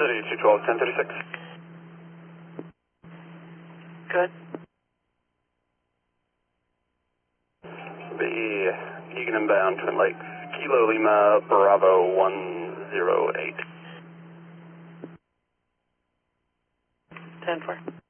City 212, 1036. Good. Be Egan inbound, Twin Lakes, Kilo Lima, Bravo 108. 10-4.